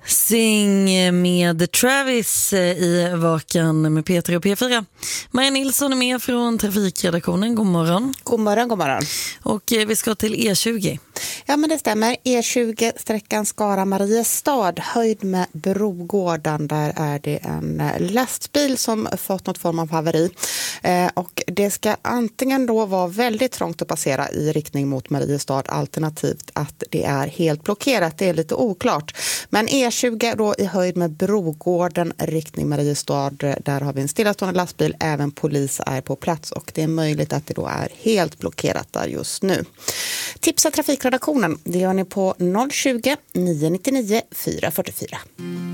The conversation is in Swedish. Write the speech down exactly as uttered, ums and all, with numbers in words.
Sing med Travis i Vakan med Peter och P fyra. Maja Nilsson är med från trafikredaktionen. God morgon. God morgon, god morgon. Och vi ska till E tjugo. Ja, men det stämmer. E tjugo, sträckan Skara-Mariestad, höjd med Brogården. Där är det en lastbil som fått något form av haveri. Eh, och det ska antingen då vara väldigt trångt att passera i riktning mot Mariestad, alternativt att det är helt blockerat. Det är lite oklart. Men E tjugo då i höjd med Brogården, riktning Mariestad, där har vi en stillastående lastbil. Även polis är på plats och det är möjligt att det då är helt blockerat där just nu. Tipsa trafikredaktionen, det gör ni på noll tjugo, nio nio nio, fyra fyra fyra.